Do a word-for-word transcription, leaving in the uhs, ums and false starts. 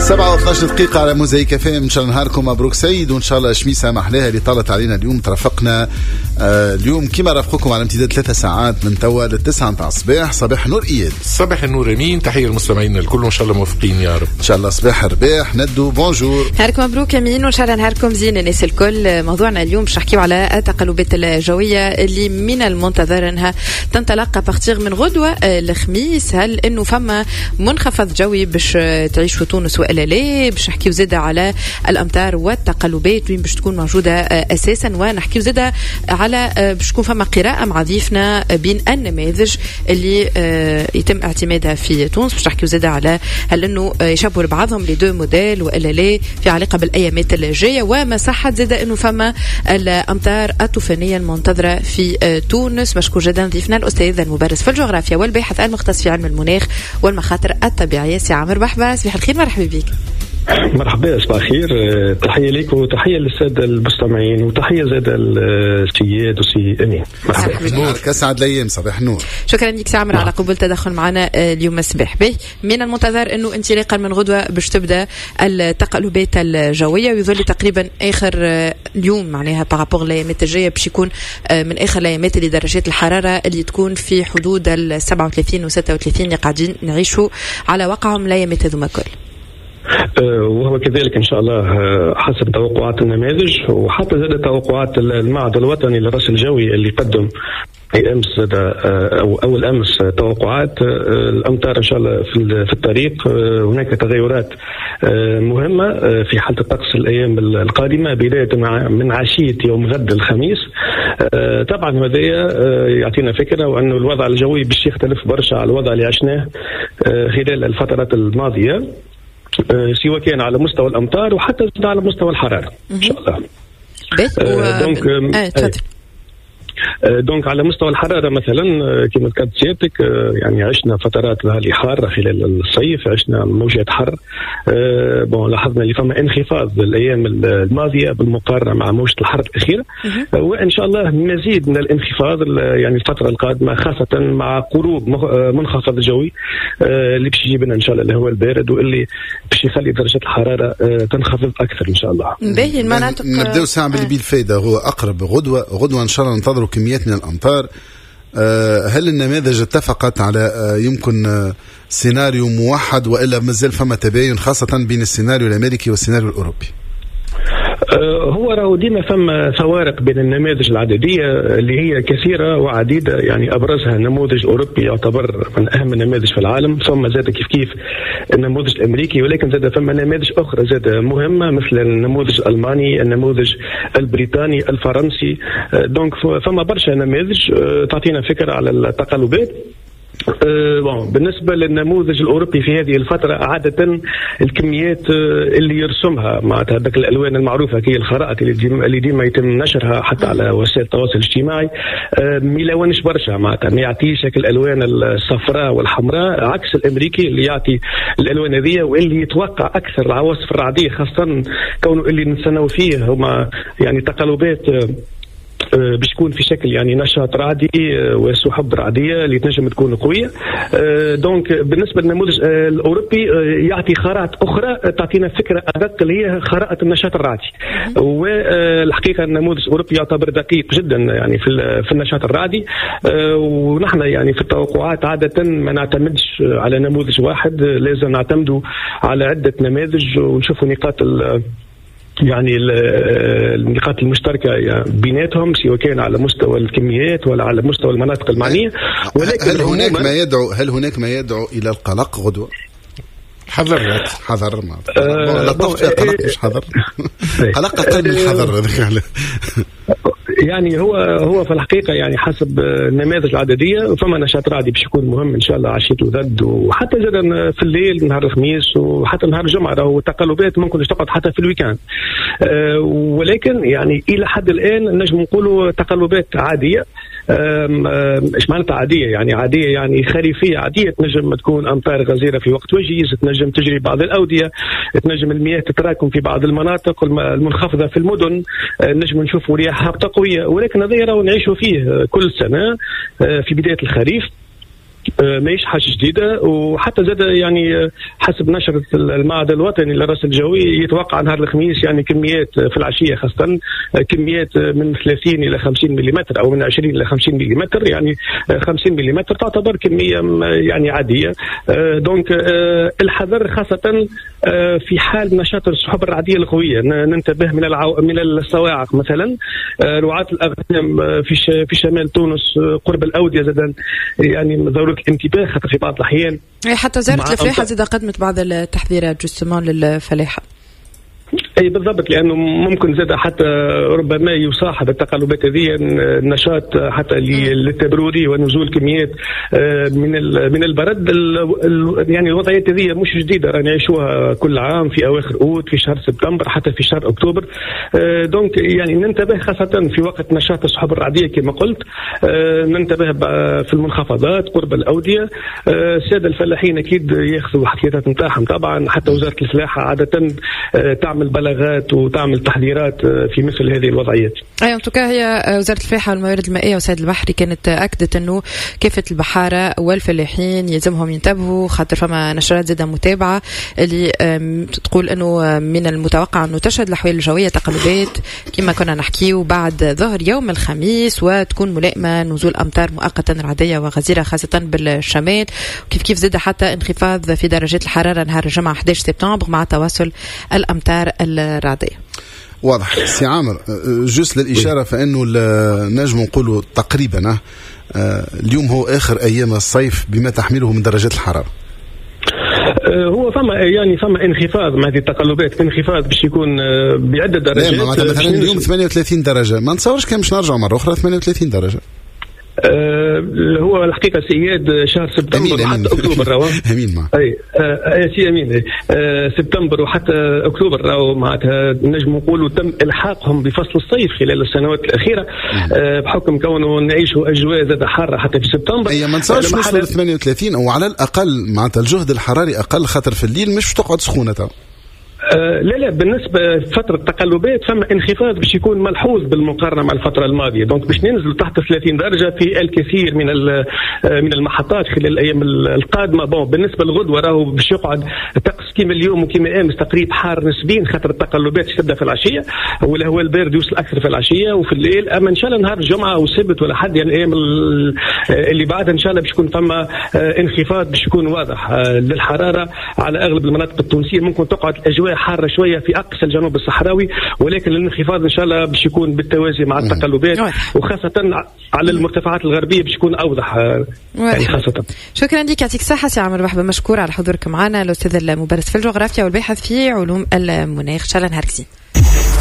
سبعة واثناش دقيقة على موزايك اف ام. ان شاء الله نهاركم مبروك سيد، وان شاء الله شميسة محلاها اللي طالت علينا اليوم. ترافقنا آه اليوم كما رافقكم على امتداد ثلاثة ساعات من توا للتسعة نتاع الصباح. صباح نور اياد. صباح النور امين. تحية للمستمعين الكل، ان شاء الله موفقين يا رب. ان شاء الله صباح رباح. ندو بونجور. نهاركم مبروك امين، وان شاء الله نهاركم زين الناس الكل. موضوعنا اليوم باش نحكيو على التقلبات الجوية اللي من المنتظر انها تنطلق بارتيغ من غدوة الخميس. هل انه فما منخفض جوي باش تعيش في تونس والا لا؟ باش نحكيو زاده على الامطار والتقلبات وين باش تكون موجوده اساسا، ونحكيو زاده على باش تكون فما قراءه مع ضيفنا بين النماذج اللي يتم اعتمادها في تونس. باش نحكيو زاده على هل انه يشبهوا بعضهم لي دو موديل والا لا في علاقه بالايامات الجايه، وما صحه زاده انه فما الامطار الطوفانيه المنتظره في تونس. مشكور جدا ضيفنا الاستاذ المبرز في الجغرافيا والباحث المختص في علم المناخ والمخاطر الطبيعيه سي عامر بحبه. صباح الخير، مرحبا بك. مرحبا، صباح الخير. تحية لك وتحية للسادة المستمعين وتحية زادة السيد وسي أمين. مرحبا نور، كسعد الأيام. صباح النور. شكرا لك سي عامر على قبول تدخل معنا اليوم الصباح. به من المنتظر أنه انطلاقا من غدوة باش تبدأ التقلبات الجوية، ويظل تقريبا آخر اليوم معناها بارابور الأيامات الجاية باش يكون من آخر الأيامات اللي درجات الحرارة اللي تكون في حدود ال سبعة وثلاثين و ستة وثلاثين اللي قاعدين نعيشوا على وقعهم الأيامات هذوما كل. وهو كذلك إن شاء الله حسب توقعات النماذج وحتى زاد توقعات المعهد الوطني للرصد الجوي اللي قدم أمس أو أول أمس توقعات الأمطار إن شاء الله في الطريق. هناك تغيرات مهمة في حالة الطقس الأيام القادمة بداية من عشية يوم غد الخميس. طبعا هذا يعطينا فكرة وأنه الوضع الجوي باش يختلف برشا على الوضع اللي عشناه خلال الفترات الماضية، سواء كان على مستوى الأمطار وحتى على مستوى الحرارة إن شاء الله. آه دونك آه دونك على مستوى الحرارة مثلا كما ذكرت سيادتك يعني عشنا فترات لها حارة خلال الصيف، عشنا موجات حر. بون لاحظنا اللي فما انخفاض الأيام الماضية بالمقارنة مع موجة الحر الأخيرة، وإن شاء الله مزيد من الانخفاض يعني الفترة القادمة، خاصة مع قروب منخفض جوي اللي باش يجيب لنا إن شاء الله اللي هو البارد واللي باش يخلي درجة الحرارة تنخفض أكثر إن شاء الله. باهي المناطق نبدأ ساعة باللي بالفايدة هو أقرب غدوة غدوة إن شاء الله ننتظروا كميات من الأمطار. هل النماذج اتفقت على يمكن سيناريو موحد وإلا مازال فما تباين خاصة بين السيناريو الأمريكي والسيناريو الأوروبي؟ هو راهو ديما فما فوارق بين النماذج العددية اللي هي كثيرة وعديدة، يعني أبرزها النموذج الأوروبي يعتبر من أهم النماذج في العالم، ثم زاد كيف كيف النموذج الأمريكي، ولكن زاد فما نماذج أخرى زاد مهمة مثل النموذج الألماني، النموذج البريطاني، الفرنسي. دونك فما برشا نماذج تعطينا فكرة على التقلبات. أه بالنسبة للنموذج الأوروبي في هذه الفترة عادة الكميات اللي يرسمها مع هذاك الألوان المعروفة كي الخرائط اللي ديما, اللي ديما يتم نشرها حتى على وسائل التواصل الاجتماعي أه ميلونش برشا معناتها ما يعطيش الألوان الصفراء والحمراء، عكس الأمريكي اللي يعطي الألوان هذه واللي يتوقع أكثر العواصف الرعدية، خاصة كونه اللي نستناو فيه هما يعني تقلبات باش تكون في شكل يعني نشاط رعدي وسحب رعديه اللي تنجم تكون قويه. دونك بالنسبه للنموذج الاوروبي يعطي خرائط اخرى تعطينا فكره ادق اللي هي خرائط النشاط الرعدي، والحقيقه النموذج الاوروبي يعتبر دقيق جدا يعني في في النشاط الرعدي. ونحن يعني في التوقعات عاده ما نعتمدش على نموذج واحد، لازم نعتمدوا على عده نماذج ونشوفوا نقاط يعني النقاط المشتركة يعني بيناتهم، سواء كان على مستوى الكميات ولا على مستوى المناطق المعنية. ولكن هل هناك ما يدعو هل هناك ما يدعو إلى القلق غدوة؟ حذر حذر ما أه لطفت فيها قلق مش حذر قلق أقل من حذر. يعني هو هو في الحقيقة يعني حسب النماذج العددية فما نشاط رعدي باش يكون مهم إن شاء الله عشية وغد وحتى زاد في الليل نهار الخميس وحتى نهار الجمعة، راهو تقلبات ممكن تقعد حتى في الويكاند. أه ولكن يعني إلى حد الآن نجم نقولوا تقلبات عادية. ايش معناتها عاديه؟ يعني عاديه يعني خريفيه عاديه، تنجم تكون امطار غزيره في وقت وجيز، تنجم تجري بعض الاوديه، تنجم المياه تتراكم في بعض المناطق المنخفضه في المدن، نجم نشوفوا رياح هابطه قويه، ولكن هذا راهو نعيشوا فيه كل سنه في بدايه الخريف. ماهيش حاجه جديده. وحتى زاد يعني حسب نشره المعهد الوطني للرصد الجوي يتوقع نهار الخميس يعني كميات في العشيه خاصه كميات من ثلاثين الى خمسين ملم او من عشرين الى خمسين ملم. يعني خمسين ملم تعتبر كميه يعني عاديه. دونك الحذر خاصه في حال نشاط السحب الرعديه القويه. ننتبه من العو... من الصواعق مثلا، رعاة الاغنام في ش... في شمال تونس قرب الاوديه زاد يعني ضروره الانتباه، خاطر في بعض الاحيان حتى وزاره الفلاحه زاد قدمت بعض التحذيرات جوستومون للفلاحه. اي بالضبط، لانه ممكن زاد حتى ربما يصاحب التقلبات هذه النشاط حتى للتبرودي ونزول كميات من من البرد. يعني الوضعيات هذه مش جديده، رانا نعيشوها كل عام في اواخر اوت، في شهر سبتمبر، حتى في شهر اكتوبر. دونك يعني ننتبه خاصه في وقت نشاط السحب الرعديه كما قلت، ننتبه في المنخفضات قرب الاوديه. الساده الفلاحين اكيد ياخذوا احتياطات نتاعهم طبعا، حتى وزاره الفلاحه عاده تعمل بلاغات وتعمل تحذيرات في مثل هذه الوضعيات. اي انتوكا هي وزاره الفلاحه والموارد المائيه والصيد البحري كانت اكدت انه كافه البحاره والفلاحين يلزمهم ينتبهوا، خاطر فما نشرات زاده متابعه اللي تقول انه من المتوقع انه تشهد الاحوال الجويه تقلبات كما كنا نحكيو بعد ظهر يوم الخميس، وتكون ملائمه نزول امطار مؤقتا رعديه وغزيره خاصه بالشمال، وكيف كيف زاد حتى انخفاض في درجات الحراره نهار الجمعه أحد عشر سبتمبر مع تواصل الامطار الرعديه. واضح سي عامر. جوست للإشارة فإنه نجم نقوله تقريبا اليوم هو آخر أيام الصيف بما تحمله من درجات الحرارة. هو فما يعني فما انخفاض مع هذه التقلبات، انخفاض باش يكون بعدة درجات. مثلا اليوم ثمانية وثلاثين درجة، ما نتصورش كان باش نرجع مرة أخرى ثمانية وثلاثين درجة. أه هو الحقيقه سياد شهر سبتمبر وحتى اكتوبر راهو امين معك اي أه سي امين أه سبتمبر وحتى اكتوبر راهو معناتها نجم نقولوا تم الحاقهم بفصل الصيف خلال السنوات الاخيره. أه بحكم كونه نعيشوا اجواء زاد حاره حتى في سبتمبر. اي ما نتصورش نوصلوا ل ثمانية وثلاثين او على الاقل معناتها الجهد الحراري اقل، خاطر في الليل مش تقعد سخونه. آه لا لا بالنسبة فترة تقلبات فما انخفاض باش يكون ملحوظ بالمقارنة مع الفترة الماضية. دونك باش ننزل تحت ثلاثين درجة في الكثير من من المحطات خلال الأيام القادمة. بون بالنسبة للغدوة راهو باش يقعد طقس كيما اليوم وكيما أمس تقريبا حار نسبيا، خاطر التقلبات تبدأ في العشية والهواء البارد يوصل أكثر في العشية وفي الليل. أما إن شاء الله نهار الجمعة والسبت ولا حد يعني الأيام اللي بعدها إن شاء الله باش يكون فما انخفاض باش يكون واضح للحرارة على أغلب المناطق التونسية. ممكن تقعد الأجواء حارة شوية في أقصى الجنوب الصحراوي، ولكن الانخفاض إن شاء الله باش يكون بالتوازي مع التقلبات، وخاصة على المرتفعات الغربية باش يكون أوضح يعني خاصة. شكرا لك، يعطيك الصحة سي عمر مرحبا، مشكور على حضورك معنا، الأستاذ المبرز في الجغرافيا والباحث في علوم المناخ. إن شاء الله نهارك زين.